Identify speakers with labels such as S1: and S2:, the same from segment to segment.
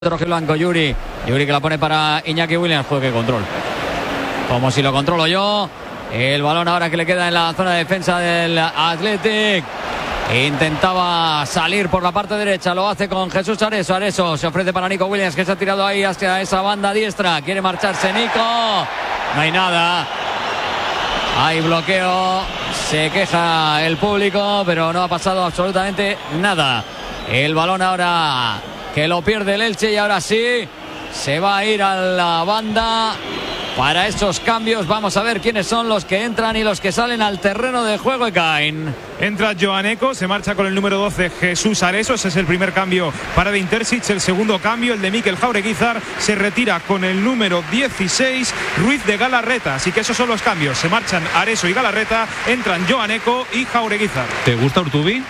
S1: Rojiblanco, Yuri que la pone para Iñaki Williams. Pues qué control, como si lo controlo yo. El balón ahora que le queda en la zona de defensa del Athletic. Intentaba salir por la parte derecha, lo hace con Jesús Areso. Areso se ofrece para Nico Williams, que se ha tirado ahí hacia esa banda diestra. Quiere marcharse Nico, no hay nada, hay bloqueo, se queja el público, pero no ha pasado absolutamente nada. El balón ahora que lo pierde el Elche, y ahora sí se va a ir a la banda para esos cambios. Vamos a ver quiénes son los que entran y los que salen al terreno de juego. Ekain.
S2: Entra Joan Eco, se marcha con el número 12 Jesús Areso. Ese es el primer cambio para de Intersic. El segundo cambio, el de Mikel Jaureguizar, se retira con el número 16 Ruiz de Galarreta. Así que esos son los cambios. Se marchan Areso y Galarreta, entran Joan Eco y Jaureguizar.
S3: ¿Te gusta Urtubi?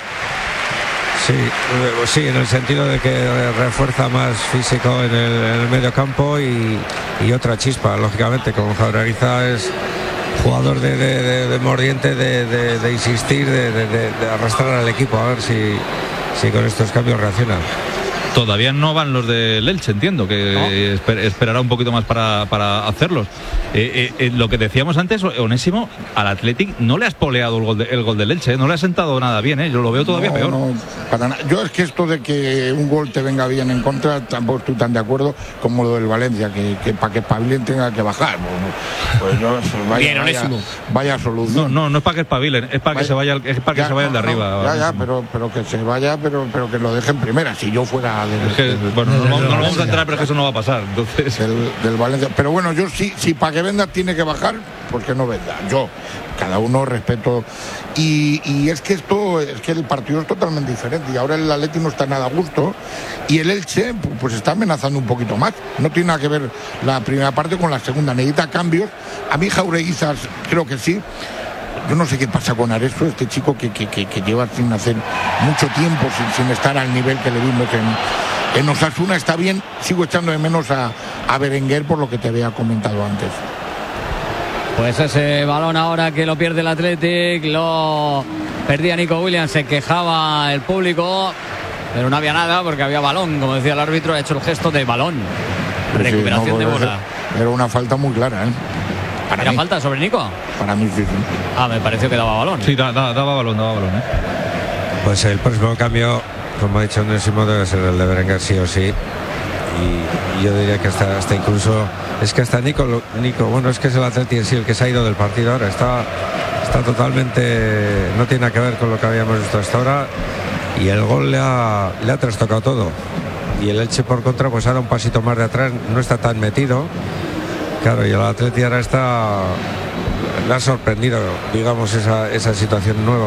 S4: Sí, en el sentido de que refuerza más físico en el medio campo y otra chispa, lógicamente. Como Jaureguizar es jugador de mordiente, de insistir, de arrastrar al equipo, a ver si con estos cambios reacciona.
S3: Todavía no van los del Elche, entiendo que no. Esperará un poquito más para hacerlos. Lo que decíamos antes, Onésimo, al Athletic no le has poleado el gol del Elche, no le ha sentado nada bien, yo lo veo todavía peor.
S5: No, para nada. Yo es que esto de que un gol te venga bien en contra, tampoco estoy tan de acuerdo como lo del Valencia, que para que espabilen tenga que bajar. Pues yo, vaya solución.
S3: No es para que espabilen, es para que se vaya, es para que se vayan de arriba.
S5: Pero que se vaya, pero que lo dejen primera. Si yo fuera
S3: bueno, no vamos a entrar, pero que eso no va a pasar. Entonces
S5: del Valencia. Pero bueno, yo si para que venda tiene que bajar, pues que no venda. Yo, cada uno respeto. Y es que el partido es totalmente diferente. Y ahora el Atleti no está nada a gusto. Y el Elche, pues está amenazando un poquito más. No tiene nada que ver la primera parte con la segunda. Necesita cambios. A mí Jaureguizar creo que sí. Yo no sé qué pasa con Areso, este chico que lleva sin hacer mucho tiempo, sin estar al nivel que le vimos en Osasuna. Está bien, sigo echando de menos a Berenguer por lo que te había comentado antes.
S1: Pues ese balón ahora que lo pierde el Athletic, lo perdía Nico Williams, se quejaba el público, pero no había nada porque había balón, como decía el árbitro, ha hecho el gesto de balón. Recuperación de bola.
S5: Era una falta muy clara, ¿eh?
S1: ¿Era falta sobre Nico?
S5: Para mí sí.
S1: Me pareció que daba balón.
S3: Sí, daba balón,
S4: Pues el próximo cambio, como ha dicho Onésimo, debe ser el de Berenguer sí o sí. Y yo diría que hasta incluso es que hasta Nico, bueno, es que es el Atleti en sí el que se ha ido del partido ahora. Está totalmente, no tiene nada que ver con lo que habíamos visto hasta ahora, y el gol le ha trastocado todo. Y el Elche, por contra, pues ahora un pasito más de atrás, no está tan metido. Claro, y el Atleti ahora le ha sorprendido, digamos, esa situación nueva.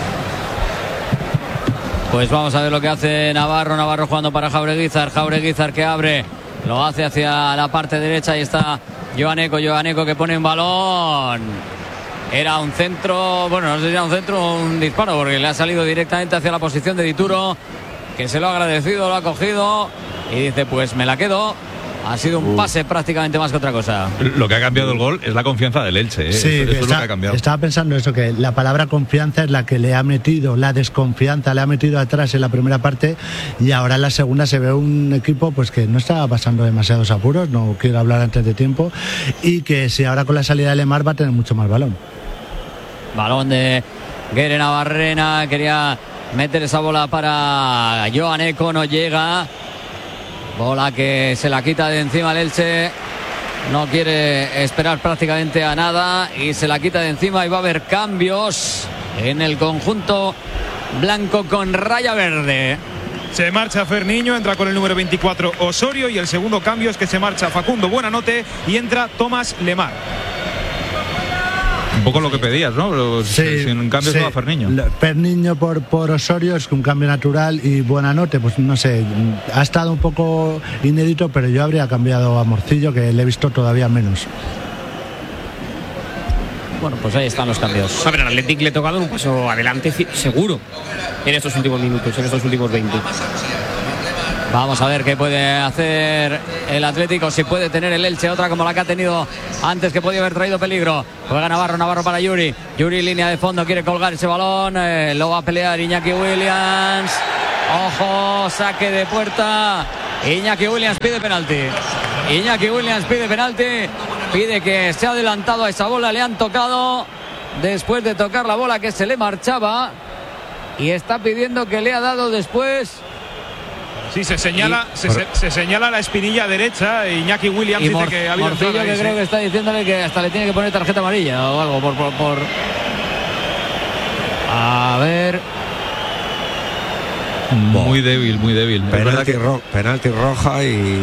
S1: Pues vamos a ver lo que hace Navarro jugando para Jaureguizar que abre, lo hace hacia la parte derecha. Ahí está Joan Eco que pone un balón. Era un centro, bueno, no sé si era un centro o un disparo, porque le ha salido directamente hacia la posición de Dituro, que se lo ha agradecido, lo ha cogido y dice, pues me la quedo. Ha sido un pase prácticamente más que otra cosa.
S3: Lo que ha cambiado el gol es la confianza del Elche.
S6: Sí,
S3: eso es lo que ha cambiado.
S6: Estaba pensando eso, que la palabra confianza es la que le ha metido, la desconfianza le ha metido atrás en la primera parte, y ahora en la segunda se ve un equipo pues que no está pasando demasiados apuros, no quiero hablar antes de tiempo, y que si ahora con la salida de Lemar va a tener mucho más balón.
S1: Balón de Guere Navarrena, quería meter esa bola para Joan Eco, no llega. Bola que se la quita de encima el Elche. No quiere esperar prácticamente a nada y se la quita de encima, y va a haber cambios en el conjunto blanco con raya verde.
S2: Se marcha Ferniño, entra con el número 24 Osorio, y el segundo cambio es que se marcha Facundo Buenanote y entra Tomás Lemar.
S3: Un poco lo que pedías, ¿no? Pero
S6: sí,
S3: sin cambio se va Ferniño.
S6: Ferniño por Osorio es un cambio natural, y Buenanote, pues no sé, ha estado un poco inédito, pero yo habría cambiado a Morcillo, que le he visto todavía menos.
S1: Bueno, pues ahí están los cambios.
S7: A ver, al Athletic le toca dar un paso adelante seguro en estos últimos minutos, en estos últimos 20.
S1: Vamos a ver qué puede hacer el Atlético, si puede tener el Elche otra como la que ha tenido antes, que podía haber traído peligro. Juega Navarro para Yuri, línea de fondo, quiere colgar ese balón, lo va a pelear Iñaki Williams. Ojo, saque de puerta Iñaki Williams pide penalti. Iñaki Williams pide penalti. Pide que se ha adelantado a esa bola. Le han tocado después de tocar la bola que se le marchaba. Y está pidiendo que le ha dado después.
S2: Sí, se señala, se señala la espinilla derecha. Iñaki Williams dice que ha habido
S1: Morcillo, que creo que está diciéndole que hasta le tiene que poner tarjeta amarilla o algo por... A ver.
S3: Muy débil, muy débil.
S4: Penalti roja y...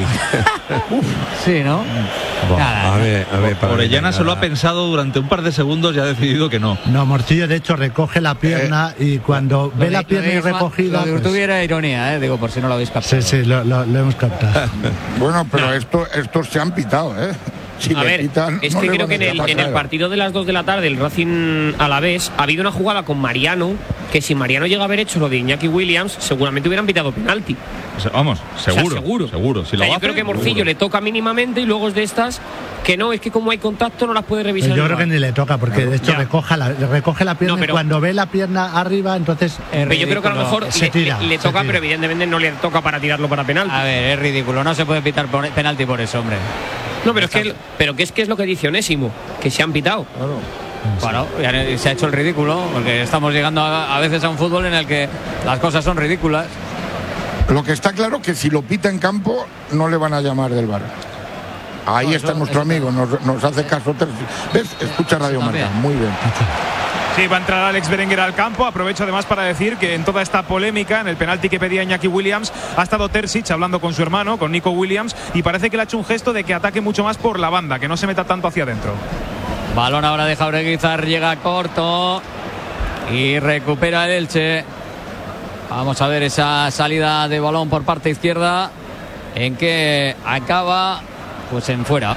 S1: Sí, ¿no?
S4: A ver,
S3: Orellana se lo ha pensado durante un par de segundos y ha decidido que no.
S6: No, Morcillo de hecho recoge la pierna y cuando ve la pierna y recogida...
S1: Lo de Urtubi era ironía, digo, por si no lo habéis captado.
S6: Sí, lo hemos captado.
S5: Bueno, pero estos se han pitado, ¿eh? Si
S7: a ver,
S5: quitan,
S7: es
S5: no
S7: que
S5: le
S7: creo
S5: van
S7: que
S5: a
S7: en
S5: pasar.
S7: el partido de las 2 de la tarde, el Racing Alavés, ha habido una jugada con Mariano, que si Mariano llega a haber hecho lo de Iñaki Williams, seguramente hubieran pitado penalti.
S3: O sea, vamos, seguro. Si lo
S7: yo
S3: hace,
S7: creo que Morcillo
S3: seguro.
S7: le toca mínimamente y luego es de estas que no, es que como hay contacto no las puede revisar.
S6: Yo creo que ni le toca, porque de hecho
S7: Ya.
S6: recoge la pierna y cuando ve la pierna arriba, entonces...
S7: Pero yo creo que a lo mejor
S6: se tira,
S7: le
S6: se
S7: toca,
S6: tira.
S7: pero evidentemente no le toca para tirarlo para penalti.
S1: A ver, es ridículo, no se puede pitar penalti por eso, hombre.
S7: No, pero es que es lo que dice Onésimo, que se han pitado.
S1: Bueno, ya se ha hecho el ridículo, porque estamos llegando a veces a un fútbol en el que las cosas son ridículas.
S5: Lo que está claro que si lo pita en campo no le van a llamar del VAR. Ahí está nuestro amigo, nos hace caso. ¿Ves? Escucha Radio Marca, muy bien.
S2: Sí, va a entrar Alex Berenguer al campo. Aprovecho además para decir que en toda esta polémica, en el penalti que pedía Iñaki Williams, ha estado Terzic hablando con su hermano, con Nico Williams, y parece que le ha hecho un gesto de que ataque mucho más por la banda, que no se meta tanto hacia adentro.
S1: Balón ahora de Jaureguizar, llega corto y recupera el Elche. Vamos a ver esa salida de balón por parte izquierda, en que acaba pues en fuera.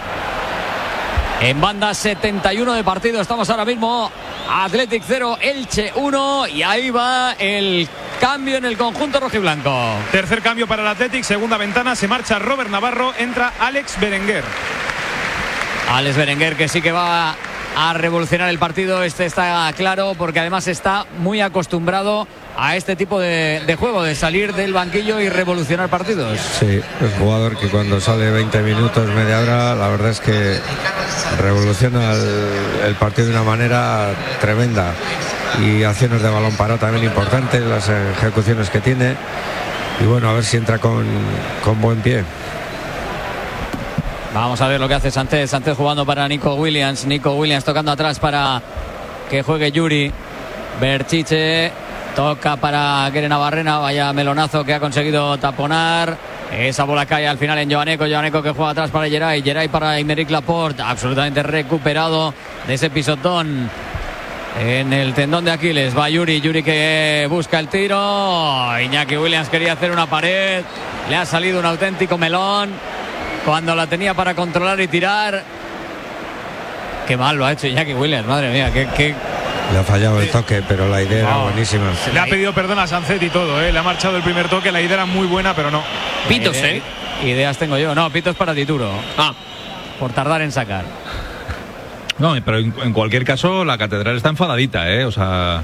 S1: En banda 71 de partido, estamos ahora mismo Athletic 0, Elche 1, y ahí va el cambio en el conjunto rojiblanco.
S2: Tercer cambio para el Athletic, segunda ventana, se marcha Robert Navarro, entra Alex Berenguer.
S1: Alex Berenguer, que sí que va a revolucionar el partido, está claro, porque además está muy acostumbrado a este tipo de juego, de salir del banquillo y revolucionar partidos.
S4: Sí, es un jugador que cuando sale 20 minutos, media hora, la verdad es que revoluciona el partido de una manera tremenda. Y acciones de balón parado también importantes, las ejecuciones que tiene. Y bueno, a ver si entra con buen pie.
S1: Vamos a ver lo que hace Sánchez jugando para Nico Williams tocando atrás para que juegue Yuri. Berchiche toca para Keren Navarrena, vaya melonazo que ha conseguido taponar. Esa bola cae al final en Joaneco que juega atrás para Geray para Aymeric Laporte, absolutamente recuperado de ese pisotón en el tendón de Aquiles. Va Yuri que busca el tiro. Iñaki Williams quería hacer una pared, le ha salido un auténtico melón cuando la tenía para controlar y tirar. Qué mal lo ha hecho Iñaki Williams, madre mía, qué...
S4: Le ha fallado el toque, pero la idea era buenísima.
S2: Le ha pedido perdón a Sánchez y todo, le ha marchado el primer toque, la idea era muy buena, pero no.
S7: Pitos,
S1: Ideas tengo yo. No, pitos para Tituro. Por tardar en sacar.
S3: No, pero en cualquier caso la catedral está enfadadita, o sea,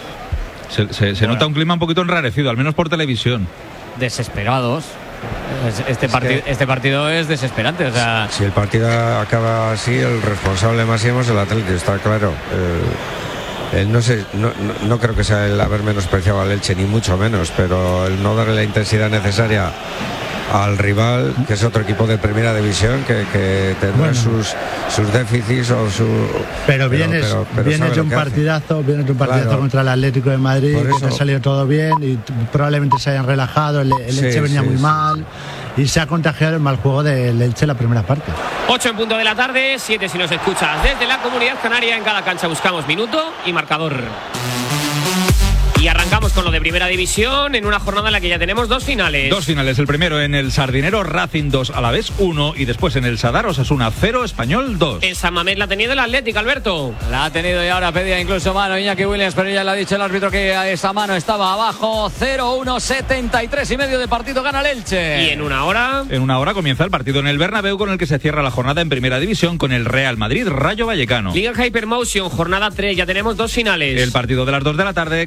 S3: se nota un clima un poquito enrarecido, al menos por televisión.
S1: Desesperados. Este partido es desesperante, o sea...
S4: Si el partido acaba así, el responsable máximo es el Atlético, está claro. No creo que sea el haber menospreciado al Elche, ni mucho menos, pero el no darle la intensidad necesaria al rival, que es otro equipo de primera división que tendrá sus déficits o su...
S6: Pero vienes de un partidazo claro, contra el Atlético de Madrid, que te ha salido todo bien y probablemente se hayan relajado, el Elche venía muy mal y se ha contagiado el mal juego del Elche en la primera parte.
S7: 8 en punto de la tarde, 7 si nos escuchas desde la Comunidad Canaria. En cada cancha buscamos minuto y marcador. Y arrancamos con lo de Primera División en una jornada en la que ya tenemos dos finales.
S3: Dos finales, el primero en el Sardinero, Racing 2, Alavés 1, y después en el Sadar, Osasuna 0, Español 2.
S7: En San Mamés la ha tenido el Atlético, Alberto.
S1: La ha tenido y ahora pedía incluso mano Iñaki Williams, pero ya le ha dicho el árbitro que esa mano estaba abajo. 0-1, 73 y medio de partido, gana el Elche.
S7: Y en una hora...
S3: En una hora comienza el partido en el Bernabéu, con el que se cierra la jornada en Primera División con el Real Madrid Rayo Vallecano.
S7: Liga Hypermotion, jornada 3, ya tenemos dos finales.
S3: El partido de las 2 de la tarde con el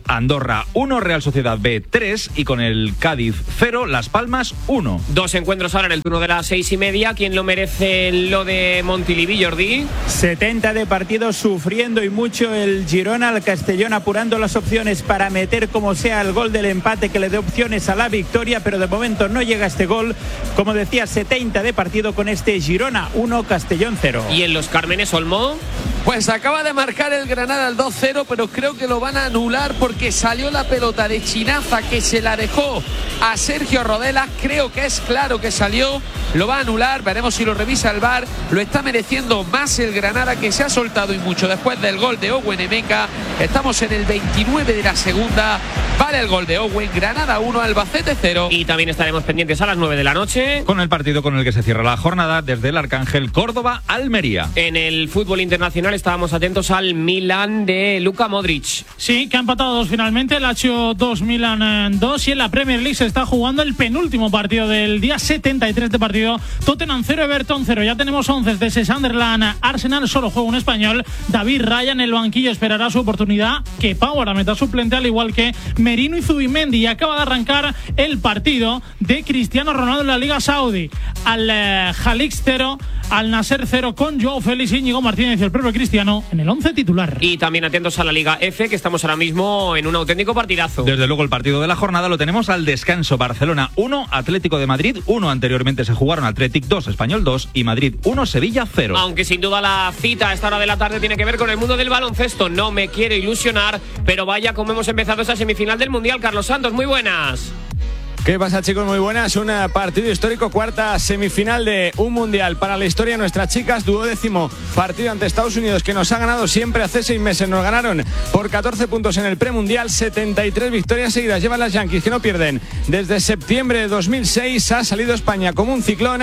S3: Andorra 1, Real Sociedad B 3 y con el Cádiz 0, Las Palmas 1.
S7: 2 encuentros ahora en el turno de las 6:30. ¿Quién lo merece lo de Montilivi, Jordi?
S8: 70 de partido sufriendo y mucho el Girona, al Castellón apurando las opciones para meter como sea el gol del empate que le dé opciones a la victoria, pero de momento no llega este gol. Como decía, 70 de partido con este Girona 1, Castellón 0.
S7: ¿Y en los Cármenes, Olmo?
S9: Pues acaba de marcar el Granada el 2-0, pero creo que lo van a anular porque salió la pelota de Chinaza que se la dejó a Sergio Rodelas. Creo que es claro que salió, lo va a anular, veremos si lo revisa el VAR. Lo está mereciendo más el Granada, que se ha soltado y mucho después del gol de Owen Emeka. Estamos en el 29 de la segunda, vale el gol de Owen. Granada 1, Albacete 0.
S7: Y también estaremos pendientes a las 9 de la noche
S3: con el partido con el que se cierra la jornada desde el Arcángel, Córdoba, Almería.
S7: En el fútbol internacional estábamos atentos al Milan de Luka Modric.
S10: Sí, que ha empatado 2 finalmente, el Lazio 2, Milan 2, y en la Premier League se está jugando el penúltimo partido del día 73 de partido. Tottenham 0, Everton 0. Ya tenemos 11 de Sunderland, Arsenal, solo juega un español. David Raya en el banquillo esperará su oportunidad. Que Pau a meta suplente, al igual que Merino y Zubimendi. Y acaba de arrancar el partido de Cristiano Ronaldo en la Liga Saudí. Al Jalix 0, al Nasser 0, con Joao Félix, Íñigo Martínez y el propio Cristiano en el 11 titular.
S7: Y también atentos a la Liga F, que estamos ahora mismo en un auténtico partidazo.
S3: Desde luego el partido de la jornada lo tenemos al descanso. Barcelona 1, Atlético de Madrid 1. Anteriormente se jugaron Athletic 2, Español 2 y Madrid 1, Sevilla 0.
S7: Aunque sin duda la cita a esta hora de la tarde tiene que ver con el mundo del baloncesto. No me quiero ilusionar, pero vaya como hemos empezado esa semifinal del Mundial. Carlos Santos, muy buenas.
S11: ¿Qué pasa, chicos? Muy buenas. Un partido histórico, cuarta semifinal de un mundial para la historia. Nuestras chicas, 12º partido ante Estados Unidos, que nos ha ganado siempre. Hace 6 meses nos ganaron por 14 puntos en el premundial. 73 victorias seguidas llevan las Yankees, que no pierden desde septiembre de 2006. Ha salido España como un ciclón.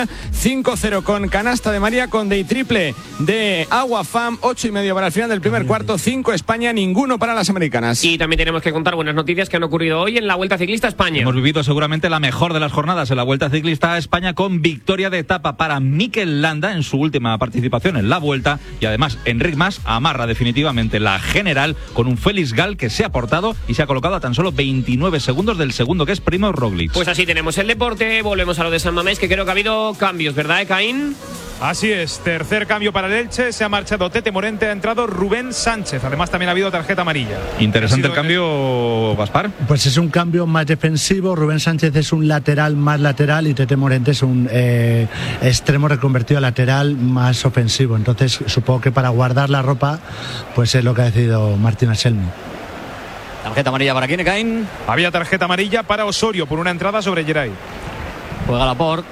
S11: 5-0 con canasta de María Conde y triple de Agua Fam. 8:30 para el final del primer cuarto. 5 España, ninguno para las americanas.
S7: Y también tenemos que contar buenas noticias que han ocurrido hoy en la Vuelta Ciclista a España.
S3: Hemos vivido seguramente la mejor de las jornadas en la Vuelta Ciclista a España, con victoria de etapa para Mikel Landa en su última participación en la Vuelta, y además Enric Mas amarra definitivamente la general con un Félix Gal que se ha portado y se ha colocado a tan solo 29 segundos del segundo, que es Primož Roglič.
S7: Pues así tenemos el deporte. Volvemos a lo de San Mamés, que creo que ha habido cambios, ¿verdad, Caín?
S2: Así es, tercer cambio para el Elche. Se ha marchado Tete Morente, ha entrado Rubén Sánchez. Además también ha habido tarjeta amarilla.
S3: Interesante el cambio, Gaspar.
S6: Pues es un cambio más defensivo. Rubén Sánchez es un lateral más lateral y Tete Morente es un extremo reconvertido a lateral más ofensivo. Entonces supongo que para guardar la ropa pues es lo que ha decidido Martín Anselmi.
S1: ¿Tarjeta amarilla para quién, Caín?
S2: Había tarjeta amarilla para Osorio por una entrada sobre Geray.
S1: Juega Laporte.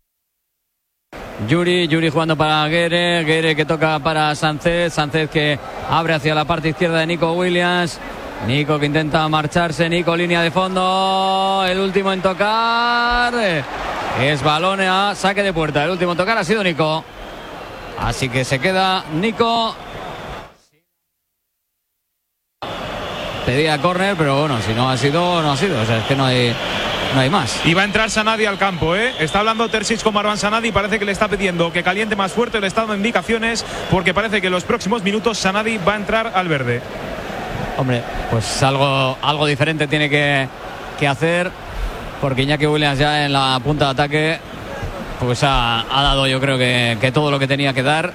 S1: Yuri jugando para Guerre que toca para Sánchez que abre hacia la parte izquierda de Nico Williams. Nico que intenta marcharse, Nico línea de fondo, el último en tocar es balón a saque de puerta. El último en tocar ha sido Nico, así que se queda Nico. Pedía córner, pero bueno, si no ha sido, no ha sido. O sea, es que no hay más.
S2: Y va a entrar Sanadi al campo, ¿eh? Está hablando Terzic con Marwan Sanadi. Parece que le está pidiendo que caliente más fuerte. Le está dando indicaciones porque parece que en los próximos minutos Sanadi va a entrar al verde.
S1: Hombre, pues algo diferente tiene que hacer, porque Iñaki Williams ya en la punta de ataque pues ha dado, yo creo que todo lo que tenía que dar.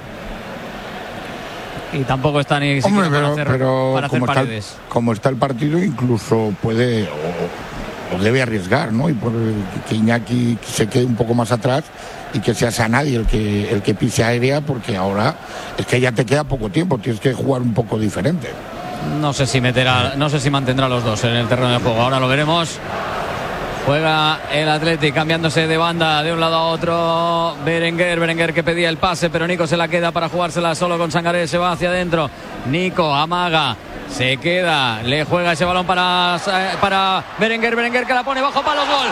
S1: Y tampoco está ni siquiera para hacer paredes.
S5: Como está el partido, incluso puede o debe arriesgar, ¿no? Y por que Iñaki se quede un poco más atrás y que sea Sanadi el que pise aérea, porque ahora es que ya te queda poco tiempo, tienes que jugar un poco diferente.
S1: No sé si mantendrá los dos en el terreno de juego. Ahora lo veremos. Juega el Athletic cambiándose de banda de un lado a otro. Berenguer que pedía el pase, pero Nico se la queda para jugársela solo con Sangaré. Se va hacia adentro. Nico amaga. Se queda. Le juega ese balón para Berenguer que la pone bajo palo. Gol.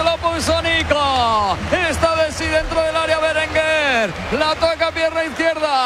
S9: La toca pierna izquierda,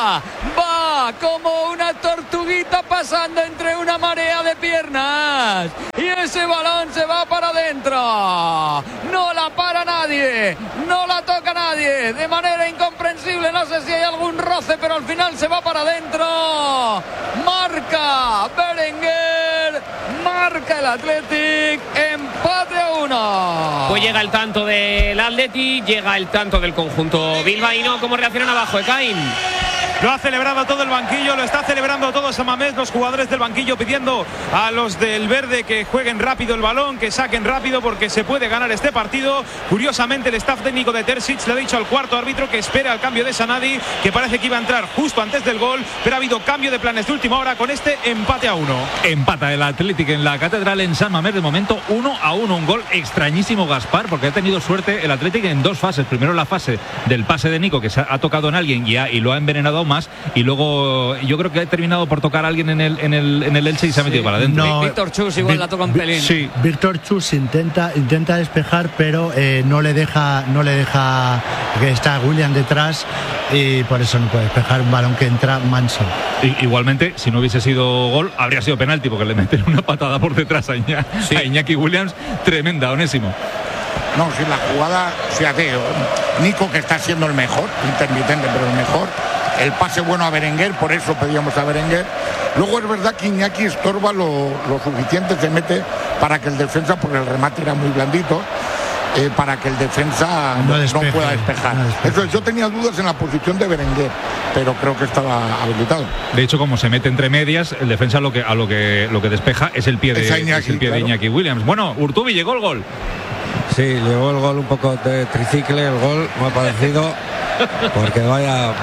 S1: está pasando entre una marea de piernas y ese balón se va para adentro. No la para nadie, no la toca nadie, de manera incomprensible. No sé si hay algún roce, pero al final se va para adentro. Marca Berenguer, marca el Athletic, empate a 1.
S7: Pues llega el tanto del Athletic, llega el tanto del conjunto bilbaíno. ¿Cómo reaccionan abajo, Ekain?
S2: Lo ha celebrado todo el banquillo, lo está celebrando todo Samamés, los jugadores del banquillo pidiendo a los del verde que jueguen rápido el balón, que saquen rápido porque se puede ganar este partido. Curiosamente el staff técnico de Terzic le ha dicho al cuarto árbitro que espere al cambio de Sanadi, que parece que iba a entrar justo antes del gol, pero ha habido cambio de planes de última hora con este empate a 1.
S3: Empata el Athletic en la Catedral en San Mamés, de momento 1-1, un gol extrañísimo, Gaspar, porque ha tenido suerte el Athletic en dos fases. Primero la fase del pase de Nico, que se ha tocado en alguien y lo ha envenenado más, y luego yo creo que ha terminado por tocar a alguien en el Elche y se ha metido para adentro.
S1: No, Víctor Chus igual la toca un pelín.
S3: Sí.
S6: Víctor Chus intenta despejar, pero no le deja que está William detrás y por eso no puede despejar un balón que entra manso.
S3: Igualmente, si no hubiese sido gol, habría sido penalti, porque le meten una patada por detrás a Iñaki Williams, tremenda, Onésimo.
S5: No, si la jugada, fíjate, Nico, que está siendo el mejor, intermitente, pero el mejor. El pase bueno a Berenguer, por eso pedíamos a Berenguer. Luego es verdad que Iñaki estorba lo suficiente, se mete para que el defensa, porque el remate era muy blandito, para que el defensa no pueda despejar. Eso, yo tenía dudas en la posición de Berenguer, pero creo que estaba habilitado.
S3: De hecho, como se mete entre medias, el defensa lo que despeja es el pie de Iñaki Williams. Bueno, Urtubi, llegó el gol.
S4: Sí, llegó el gol un poco de tricicle, el gol me ha parecido, porque vaya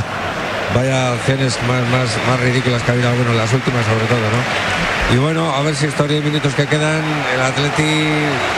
S4: acciones más ridículas que ha habido algunos, las últimas sobre todo, ¿no? Y bueno, a ver si estos 10 minutos que quedan el Atleti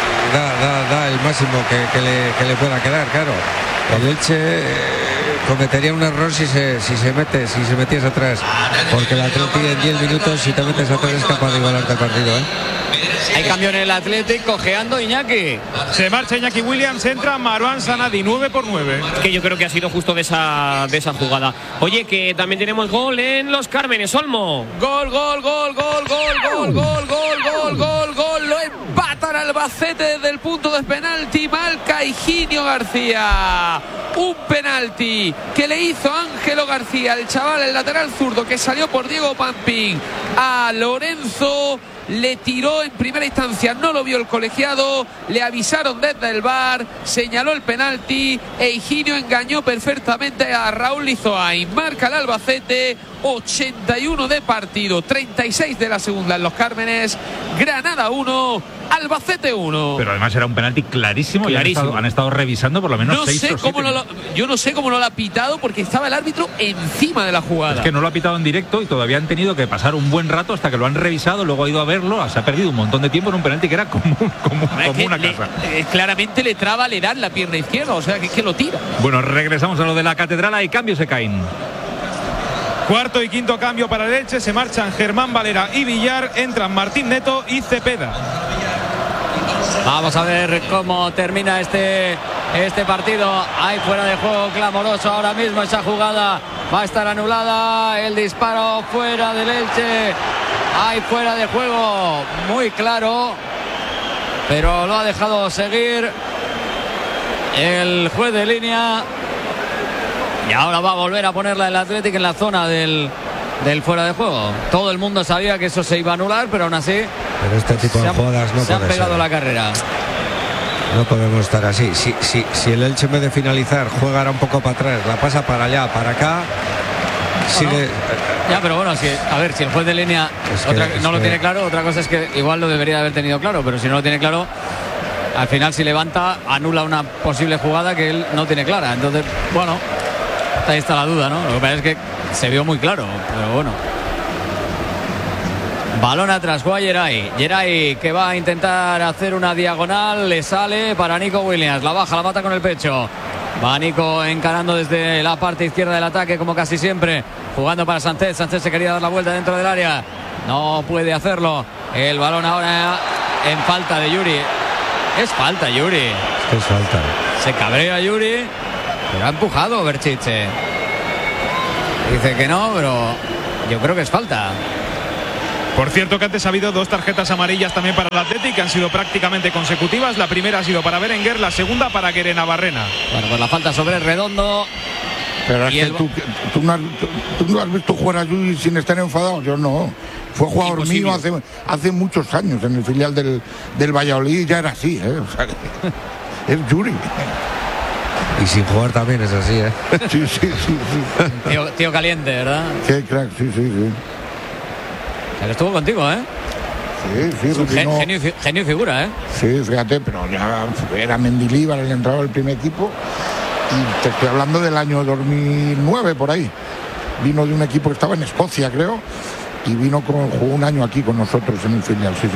S4: da el máximo que le pueda quedar, claro. El Elche cometería un error si se metiese atrás, porque el Atleti en 10 minutos, si te metes atrás, es capaz de igualarte el partido, ¿eh?
S1: Hay cambio en el Athletic, cojeando Iñaki.
S2: Se marcha Iñaki Williams, entra Marouane Sanadi, 9-9.
S7: Que yo creo que ha sido justo de esa jugada. Oye, que también tenemos gol en Los Cármenes, Olmo.
S9: Gol. Lo empatan Albacete desde el punto de penalti. Marca Higinio García. Un penalti que le hizo Ángelo García, el chaval, el lateral zurdo, que salió por Diego Pampín a Lorenzo. Le tiró en primera instancia, no lo vio el colegiado, le avisaron desde el VAR, señaló el penalti e Higinio engañó perfectamente a Raúl Lizoain. Marca el Albacete, 81 de partido, 36 de la segunda en Los Cármenes. Granada 1, Albacete 1.
S3: Pero además era un penalti clarísimo. Y han estado revisando por lo menos 6 o 7.
S9: Yo no sé cómo no lo ha pitado, porque estaba el árbitro encima de la jugada.
S3: Es que no lo ha pitado en directo y todavía han tenido que pasar un buen rato hasta que lo han revisado, luego ha ido a verlo. Se ha perdido un montón de tiempo en un penalti que era como una casa.
S9: Claramente le traba al Herán la pierna izquierda, o sea que lo tira.
S3: Bueno, regresamos a lo de la Catedral. Hay cambios, se caen.
S2: Cuarto y quinto cambio para el Elche. Se marchan Germán Valera y Villar. Entran Martín Neto y Cepeda.
S1: Vamos a ver cómo termina este partido. Hay fuera de juego clamoroso ahora mismo. Esa jugada va a estar anulada. El disparo fuera del Elche. Hay fuera de juego muy claro, pero lo ha dejado seguir el juez de línea. Y ahora va a volver a ponerla el Athletic en la zona del fuera de juego. Todo el mundo sabía que eso se iba a anular, pero aún así
S4: pero este tipo de jugadas no
S1: se han pegado la carrera.
S4: No podemos estar así. Si el Elche, en vez de finalizar, juega ahora un poco para atrás, la pasa para allá, para acá, sigue.
S1: Ya, pero bueno, si el juez de línea no lo tiene claro, otra cosa es que igual lo debería haber tenido claro, pero si no lo tiene claro, al final si levanta, anula una posible jugada que él no tiene clara. Entonces, bueno, ahí está la duda, ¿no? Lo que pasa es que se vio muy claro, pero bueno. Balón atrás, juega Geray que va a intentar hacer una diagonal, le sale para Nico Williams, la baja, la mata con el pecho. Va Nico encarando desde la parte izquierda del ataque, como casi siempre, jugando para Sánchez. Sánchez se quería dar la vuelta dentro del área, no puede hacerlo. El balón ahora en falta de Yuri. Es falta, Yuri.
S4: Es falta.
S1: Se cabrea Yuri, pero ha empujado Berchiche. Dice que no, pero yo creo que es falta.
S2: Por cierto que antes ha habido 2 tarjetas amarillas también para el Athletic, que han sido prácticamente consecutivas. La primera ha sido para Berenguer, la segunda para Guerena Barrena.
S1: Bueno, pues la falta sobre Redondo.
S5: Pero es que tú no has visto jugar a Yuri sin estar enfadado. Yo no. Fue jugador mío hace muchos años en el filial del Valladolid y ya era así, ¿eh? O sea, es Yuri.
S4: Y sin jugar también es así, ¿eh?
S5: Sí.
S1: Tío caliente, ¿verdad?
S5: Qué crack, sí.
S1: O sea, que estuvo contigo, ¿eh?
S5: Sí.
S1: Genio y figura, ¿eh?
S5: Sí, fíjate, pero ya era Mendilibar el entrado del primer equipo. Y te estoy hablando del año 2009, por ahí. Vino de un equipo que estaba en Escocia, creo. Y jugó un año aquí con nosotros en el filial, sí.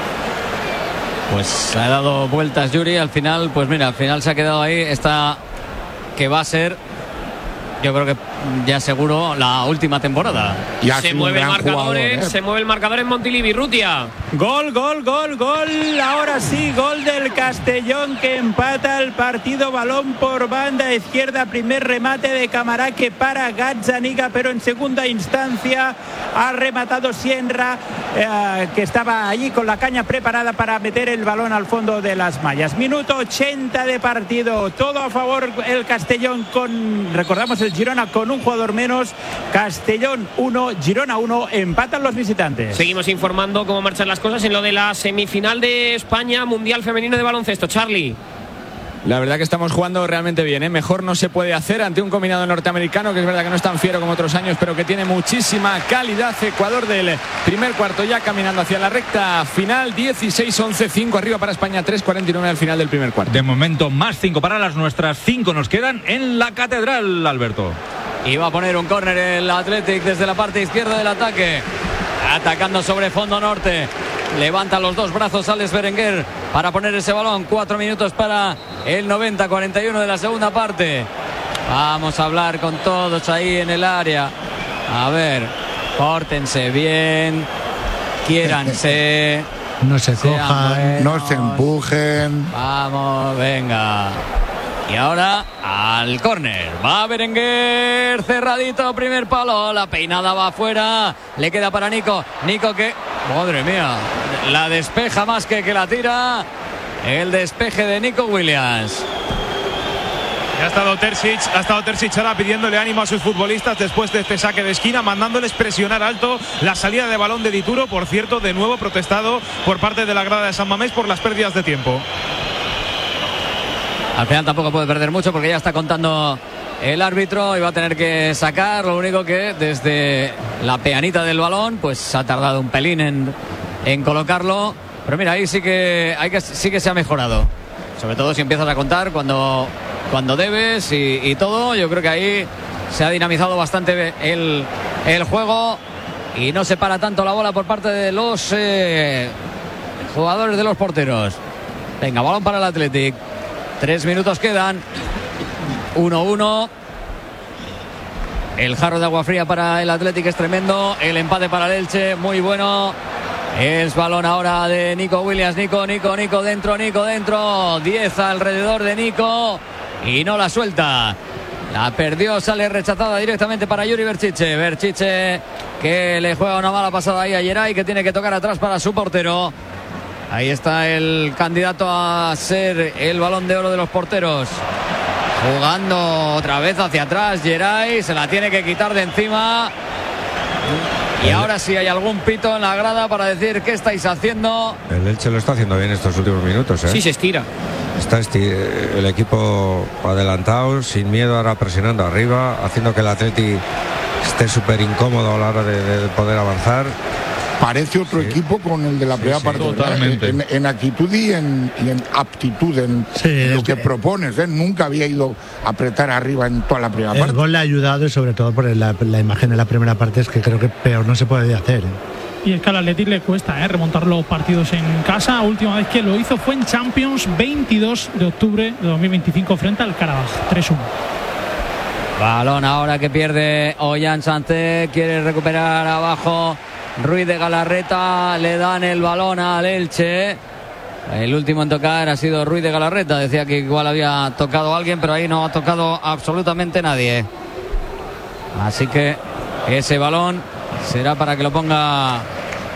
S1: Pues ha dado vueltas Yuri, al final, pues mira, al final se ha quedado ahí esta que va a ser, yo creo que ya seguro, la última temporada.
S7: Se mueve el marcador, se mueve el marcador en Montilivi, Rutia.
S8: Gol. Ahora sí, gol del Castellón que empata el partido. Balón por banda izquierda. Primer remate de Camará que para Gazzaniga, pero en segunda instancia ha rematado Sienra, que estaba allí con la caña preparada para meter el balón al fondo de las mallas. Minuto 80 de partido. Todo a favor el Castellón recordamos el Girona con un jugador menos. Castellón 1, Girona 1, empatan los visitantes.
S7: Seguimos informando cómo marchan las cosas en lo de la semifinal de España Mundial Femenino de Baloncesto. Charlie.
S11: La verdad que estamos jugando realmente bien, ¿eh? Mejor no se puede hacer ante un combinado norteamericano que es verdad que no es tan fiero como otros años, pero que tiene muchísima calidad. Ecuador del primer cuarto ya caminando hacia la recta final. 16-11, 5 arriba para España, 3-49 al final del primer cuarto.
S3: De momento más 5 para las nuestras, 5 nos quedan en la Catedral, Alberto.
S1: Y va a poner un córner el Athletic desde la parte izquierda del ataque, atacando sobre fondo norte. Levanta los 2 brazos Alex Berenguer para poner ese balón. 4 minutos para el 90-41 de la segunda parte. Vamos a hablar con todos ahí en el área. A ver, pórtense bien, quiéranse,
S6: no se cojan,
S5: no se empujen.
S1: Vamos, venga. Y ahora al córner. Va Berenguer, cerradito, primer palo. La peinada va afuera. Le queda para Nico. Nico que, madre mía, la despeja más que la tira. El despeje de Nico Williams.
S2: Ha estado Terzic ahora pidiéndole ánimo a sus futbolistas después de este saque de esquina, mandándoles presionar alto la salida de balón de Dituro. Por cierto, de nuevo protestado por parte de la grada de San Mamés por las pérdidas de tiempo.
S1: Al final tampoco puede perder mucho porque ya está contando el árbitro y va a tener que sacar. Lo único que desde la peanita del balón pues ha tardado un pelín en colocarlo. Pero mira, ahí sí que se ha mejorado. Sobre todo si empiezas a contar cuando debes y todo. Yo creo que ahí se ha dinamizado bastante el juego y no se para tanto la bola por parte de los jugadores de los porteros. Venga, balón para el Athletic. 3 minutos quedan. 1-1. El jarro de agua fría para el Athletic es tremendo. El empate para el Elche, muy bueno. Es balón ahora de Nico Williams. Nico dentro. 10 alrededor de Nico. Y no la suelta. La perdió, sale rechazada directamente para Yuri Berchiche. Berchiche que le juega una mala pasada ahí a Geray, que tiene que tocar atrás para su portero. Ahí está el candidato a ser el balón de oro de los porteros. Jugando otra vez hacia atrás Geray, se la tiene que quitar de encima. Y ahora sí hay algún pito en la grada para decir qué estáis haciendo.
S4: El Elche lo está haciendo bien estos últimos minutos, ¿eh?
S7: Sí, se estira.
S4: Está el equipo adelantado, sin miedo, ahora presionando arriba, haciendo que el Atleti esté súper incómodo a la hora de poder avanzar.
S5: Parece otro equipo con el de la primera parte.
S3: Totalmente.
S5: En actitud y en aptitud, en lo que propones. Nunca había ido a apretar arriba en toda la primera parte.
S6: El gol le ha ayudado y sobre todo por la imagen de la primera parte es que creo que peor no se puede hacer.
S10: Y es que al Athletic le cuesta remontar los partidos en casa. Última vez que lo hizo fue en Champions, 22 de octubre de 2025 frente al Karabaj, 3-1.
S1: Balón ahora que pierde Ollán Santé, quiere recuperar abajo Ruiz de Galarreta, le dan el balón al Elche. El último en tocar ha sido Ruiz de Galarreta, decía que igual había tocado a alguien, pero ahí no ha tocado absolutamente nadie. Así que ese balón será para que lo ponga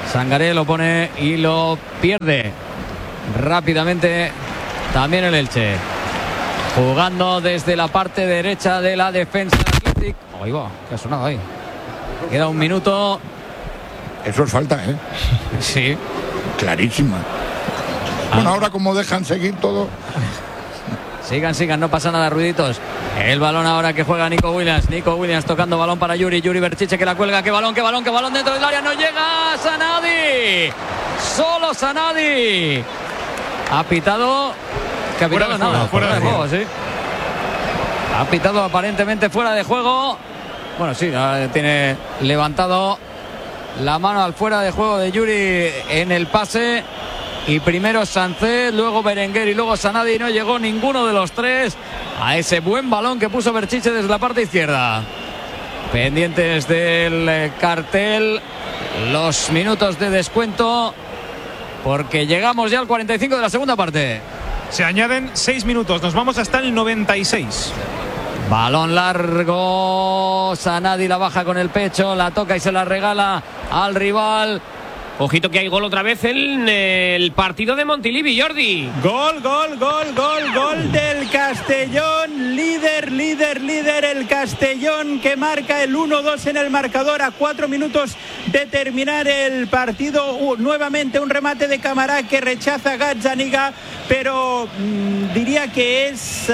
S1: Sangaré lo pone y lo pierde rápidamente también el Elche. Jugando desde la parte derecha de la defensa Athletic. Ahí va, que ha sonado ahí. Queda un minuto.
S5: Eso es falta, ¿eh?
S1: Sí.
S5: Clarísima. Bueno, ahora como dejan seguir todo.
S1: Sigan, no pasa nada, ruiditos. El balón ahora que juega Nico Williams. Nico Williams tocando balón para Yuri Berchiche que la cuelga. Qué balón dentro del área. No llega Sanadi. Solo Sanadi. Ha pitado. Que ha pitado nada. Fuera de juego, sí. Ha pitado aparentemente fuera de juego. Bueno, sí, tiene levantado la mano al fuera de juego de Yuri en el pase. Y primero Sánchez, luego Berenguer y luego Sanadi. No llegó ninguno de los tres a ese buen balón que puso Berchiche desde la parte izquierda. Pendientes del cartel los minutos de descuento, porque llegamos ya al 45 de la segunda parte.
S2: Se añaden 6 minutos, nos vamos hasta el 96.
S1: Balón largo, Sanadi la baja con el pecho, la toca y se la regala al rival.
S7: Ojito que hay gol otra vez en el partido de Montilivi, Jordi.
S8: Gol del Castellón. Líder el Castellón, que marca el 1-2 en el marcador a 4 minutos de terminar el partido. Nuevamente un remate de Camará que rechaza Gazzaniga, pero diría que es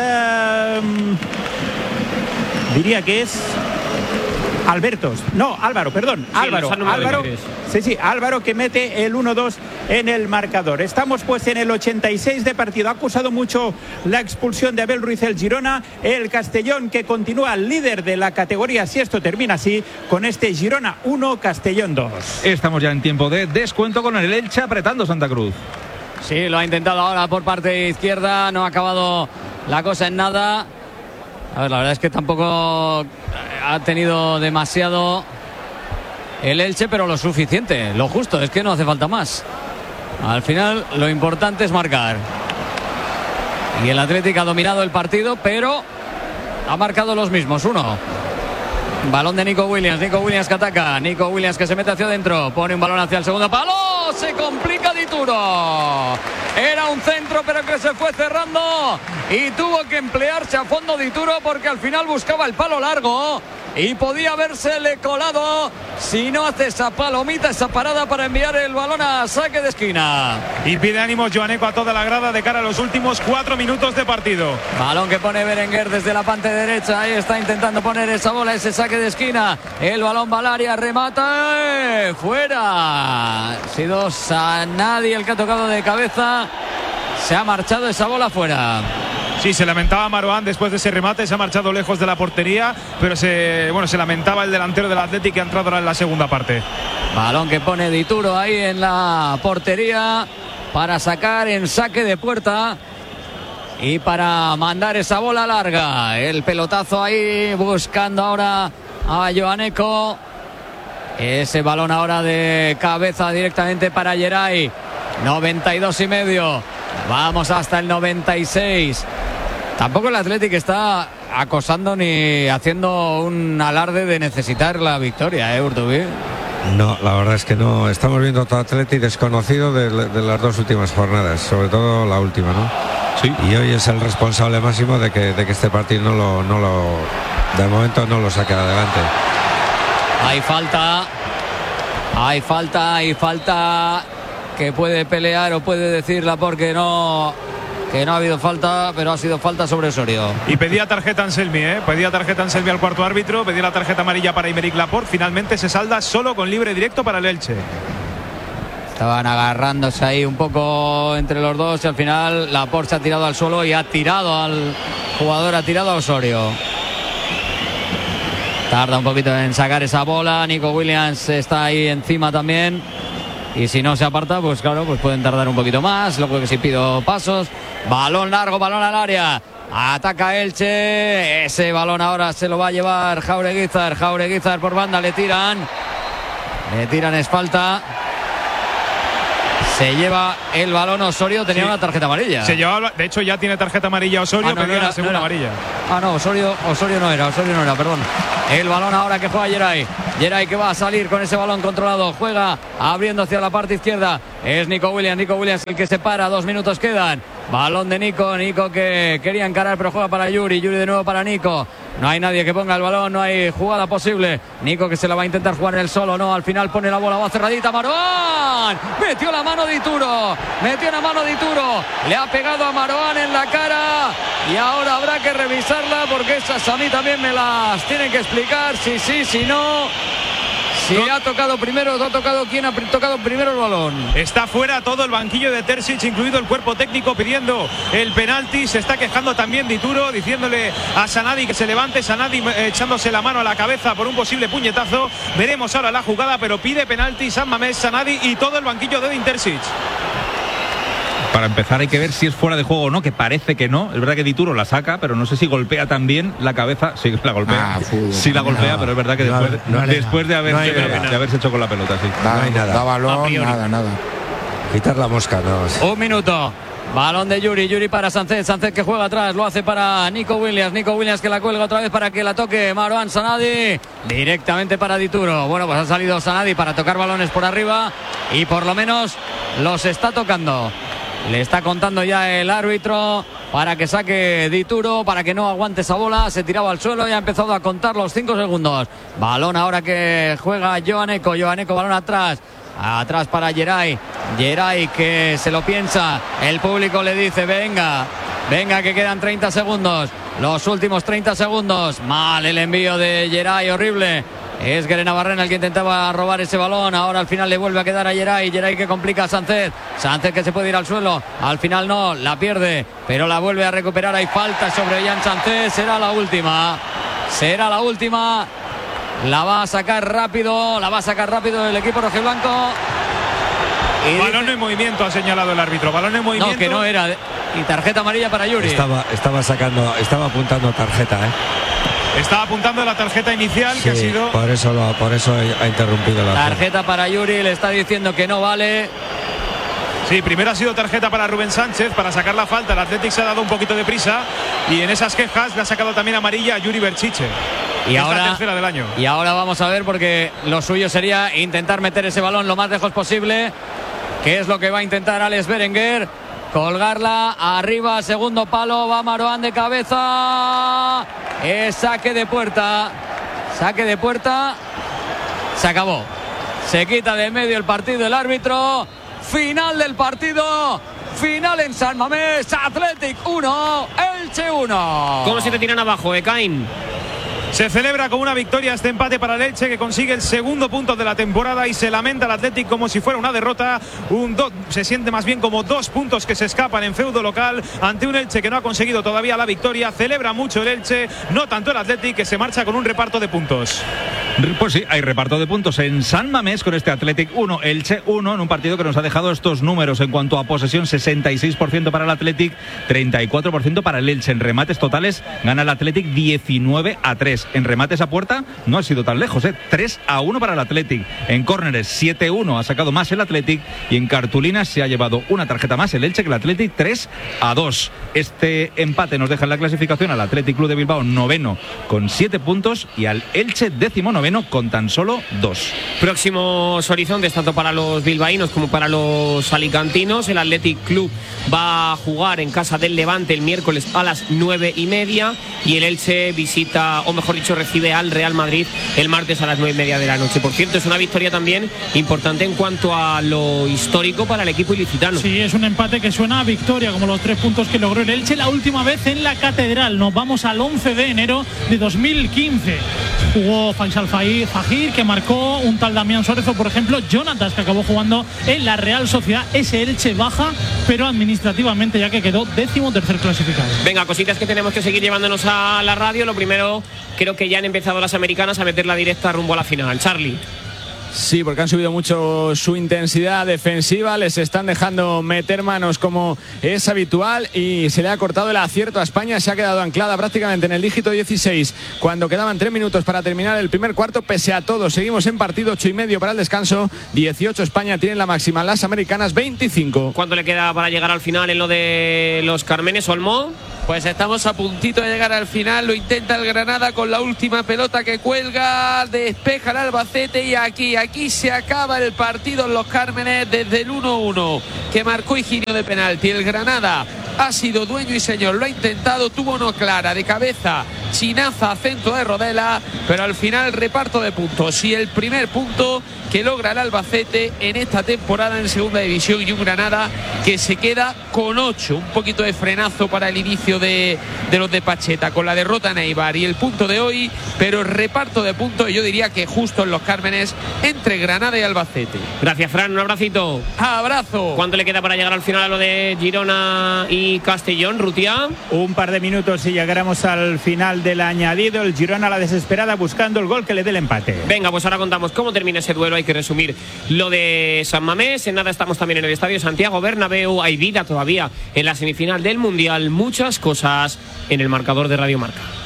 S8: Albertos. No, Álvaro, perdón.
S7: Sí,
S8: Álvaro. Sí, Álvaro que mete el 1-2 en el marcador. Estamos pues en el 86 de partido. Ha acusado mucho la expulsión de Abel Ruiz el Girona. El Castellón que continúa líder de la categoría, si esto termina así, con este Girona 1, Castellón 2.
S3: Estamos ya en tiempo de descuento con el Elche apretando Santa Cruz.
S1: Sí, lo ha intentado ahora por parte izquierda. No ha acabado la cosa en nada. A ver, la verdad es que tampoco ha tenido demasiado el Elche, pero lo suficiente, lo justo, es que no hace falta más. Al final lo importante es marcar. Y el Athletic ha dominado el partido, pero ha marcado los mismos, uno. Balón de Nico Williams que ataca, Nico Williams que se mete hacia adentro, pone un balón hacia el segundo palo, se complica Dituro. Era un centro pero que se fue cerrando y tuvo que emplearse a fondo Dituro porque al final buscaba el palo largo y podía habérsele colado si no hace esa palomita, esa parada para enviar el balón a saque de esquina.
S2: Y pide ánimos Joaneco a toda la grada de cara a los últimos 4 minutos de partido.
S1: Balón que pone Berenguer desde la parte derecha, ahí está intentando poner esa bola, ese saque de esquina. El balón va al área, remata, fuera. Ha sido Sanadi el que ha tocado de cabeza. Se ha marchado esa bola fuera.
S2: Sí, se lamentaba Marouane después de ese remate, se ha marchado lejos de la portería, pero se lamentaba el delantero del Athletic que ha entrado ahora en la segunda parte.
S1: Balón que pone Dituro ahí en la portería para sacar en saque de puerta y para mandar esa bola larga. El pelotazo ahí buscando ahora a Joaneco. Ese balón ahora de cabeza directamente para Geray. 92,5. Vamos hasta el 96. Tampoco el Athletic está acosando ni haciendo un alarde de necesitar la victoria, Urtubí.
S4: No, la verdad es que no. Estamos viendo otro Athletic desconocido de las dos últimas jornadas, sobre todo la última, ¿no?
S3: Sí.
S4: Y hoy es el responsable máximo de que este partido de momento no lo saque adelante.
S1: Hay falta que puede pelear o puede decirla porque no ha habido falta, pero ha sido falta sobre Osorio.
S2: Y pedía tarjeta Anselmi, pedía tarjeta Anselmi al cuarto árbitro, pedía la tarjeta amarilla para Aymeric Laporte. Finalmente se salda solo con libre directo para el Elche.
S1: Estaban agarrándose ahí un poco entre los dos y al final Laporte se ha tirado al suelo y ha tirado al jugador, ha tirado a Osorio. Tarda un poquito en sacar esa bola. Nico Williams está ahí encima también. Y si no se aparta, pues claro, pues pueden tardar un poquito más. Luego que si pido pasos. Balón largo, balón al área. Ataca Elche. Ese balón ahora se lo va a llevar Jaureguizar. Jaureguizar por banda, le tiran. Es falta. Se lleva el balón Osorio, tenía una tarjeta amarilla.
S2: Se llevaba, de hecho ya tiene tarjeta amarilla Osorio, pedía la segunda amarilla.
S1: Osorio no era, perdón. El balón ahora que juega Geray. Geray que va a salir con ese balón controlado. Juega abriendo hacia la parte izquierda. Es Nico Williams. Nico Williams el que se para. 2 minutos quedan. Balón de Nico. Nico que quería encarar pero juega para Yuri. Yuri de nuevo para Nico. No hay nadie que ponga el balón. No hay jugada posible. Nico que se la va a intentar jugar él solo. No, al final pone la bola. Va cerradita. Marouane. Metió la mano de Ituro. Metió la mano de Ituro. Le ha pegado a Marouane en la cara. Y ahora habrá que revisarla porque esas a mí también me las tienen que explicar. Si sí, si no. Si ha tocado primero, ha tocado quién ha tocado primero el balón.
S2: Está fuera todo el banquillo de Terzic, incluido el cuerpo técnico, pidiendo el penalti. Se está quejando también de Ituro, diciéndole a Sanadi que se levante. Sanadi echándose la mano a la cabeza por un posible puñetazo. Veremos ahora la jugada, pero pide penalti San Mamés, Sanadi y todo el banquillo de Edin Terzic.
S3: Para empezar hay que ver si es fuera de juego o no, que parece que no. Es verdad que Dituro la saca, pero no sé si golpea también la cabeza. Sí, la golpea. Sí la golpea, pero es verdad que después de haberse hecho con la pelota, sí.
S5: No hay nada. Da balón, nada.
S4: Quitar la mosca, no.
S1: 1 minuto. Balón de Yuri, Yuri para Sánchez, Sánchez que juega atrás, lo hace para Nico Williams que la cuelga otra vez para que la toque Marouane Sanadi, directamente para Dituro. Bueno, pues ha salido Sanadi para tocar balones por arriba y por lo menos los está tocando. Le está contando ya el árbitro para que saque Dituro, para que no aguante esa bola. Se tiraba al suelo y ha empezado a contar los 5 segundos. Balón ahora que juega Joaneco, balón atrás. Atrás para Geray que se lo piensa. El público le dice venga que quedan 30 segundos. Los últimos 30 segundos. Mal el envío de Geray, horrible. Es Guerenavarrena el que intentaba robar ese balón. Ahora al final le vuelve a quedar a Geray que complica a Sánchez que se puede ir al suelo. Al final no, la pierde, pero la vuelve a recuperar. Hay falta sobre Jan Sánchez. Será la última. La va a sacar rápido el equipo rojiblanco.
S2: Balón en movimiento, ha señalado el árbitro. Balón en movimiento.
S1: No, que no era. Y tarjeta amarilla para Yuri.
S4: Estaba apuntando tarjeta,
S2: Estaba apuntando la tarjeta inicial, que ha sido.
S4: Por eso ha interrumpido la
S1: tarjeta para Yuri. Le está diciendo que no vale.
S2: Sí, primero ha sido tarjeta para Rubén Sánchez para sacar la falta. El Athletic se ha dado un poquito de prisa y en esas quejas le ha sacado también amarilla a Yuri Berchiche.
S1: Y ahora,
S2: la tercera del año.
S1: Y ahora vamos a ver, porque lo suyo sería intentar meter ese balón lo más lejos posible, que es lo que va a intentar Alex Berenguer. Colgarla arriba, segundo palo, va Marouane de cabeza. Es saque de puerta. Se acabó. Se quita de medio el partido el árbitro. Final del partido. Final en San Mamés. Athletic 1, Elche 1.
S7: ¿Cómo se te tiran abajo, Ekain?
S2: Se celebra con una victoria este empate para el Elche, que consigue el segundo punto de la temporada, y se lamenta el Athletic como si fuera una derrota. Se siente más bien como 2 puntos que se escapan en feudo local ante un Elche que no ha conseguido todavía la victoria. Celebra mucho el Elche, no tanto el Athletic, que se marcha con un reparto de puntos.
S3: Pues sí, hay reparto de puntos en San Mamés con este Athletic 1, Elche 1, en un partido que nos ha dejado estos números en cuanto a posesión: 66% para el Athletic, 34% para el Elche. En remates totales gana el Athletic 19-3. En remates a puerta no ha sido tan lejos, 3-1 para el Athletic. En córneres 7-1 ha sacado más el Athletic, y en cartulinas se ha llevado una tarjeta más el Elche que el Athletic, 3-2. Este empate nos deja en la clasificación al Athletic Club de Bilbao noveno con 7 puntos y al Elche 19º con tan solo 2.
S7: Próximos horizontes tanto para los bilbaínos como para los alicantinos. El Athletic Club va a jugar en casa del Levante el miércoles a las 9:30, y el Elche visita, o mejor dicho, recibe al Real Madrid el martes a las 9:30 de la noche. Por cierto, es una victoria también importante en cuanto a lo histórico para el equipo ilicitano.
S10: Sí, es un empate que suena a victoria, como los 3 puntos que logró el Elche la última vez en la Catedral. Nos vamos al 11 de enero de 2015. Jugó Faisal Fajir, que marcó un tal Damián Suárez, o por ejemplo Jonatas, que acabó jugando en la Real Sociedad. Ese Elche baja, pero administrativamente, ya que quedó 13º clasificado.
S7: Venga, cositas que tenemos que seguir llevándonos a la radio. Lo primero, creo que ya han empezado las americanas a meter la directa rumbo a la final. Charlie.
S11: Sí, porque han subido mucho su intensidad defensiva, les están dejando meter manos como es habitual, y se le ha cortado el acierto a España. Se ha quedado anclada prácticamente en el dígito 16 cuando quedaban 3 minutos para terminar el primer cuarto. Pese a todo, seguimos en partido, 8:30 para el descanso. 18 España, tienen la máxima, las americanas 25.
S7: ¿Cuánto le queda para llegar al final en lo de los Carmenes, Olmo?
S9: Pues estamos a puntito de llegar al final. Lo intenta el Granada con la última pelota que cuelga. Despeja el Albacete y aquí se acaba el partido en Los Cármenes desde el 1-1 que marcó Higinio de penalti. El Granada ha sido dueño y señor, lo ha intentado, tuvo uno clara de cabeza, chinaza, centro de Rodela, pero al final reparto de puntos y el primer punto que logra el Albacete en esta temporada en segunda división, y un Granada que se queda con 8, un poquito de frenazo para el inicio de los de Pacheta con la derrota en Eibar y el punto de hoy, pero el reparto de puntos yo diría que justo en Los Cármenes entre Granada y Albacete.
S7: Gracias, Fran, un abracito.
S9: Abrazo.
S7: ¿Cuánto le queda para llegar al final a lo de Girona y Castellón, Rutia?
S8: Un par de minutos y llegáramos al final del añadido. El Girona a la desesperada buscando el gol que le dé el empate.
S7: Venga, pues ahora contamos cómo termina ese duelo. Hay que resumir lo de San Mamés. En nada estamos también en el Estadio Santiago Bernabéu. Hay vida todavía en la semifinal del Mundial. Muchas cosas en el marcador de Radio Marca.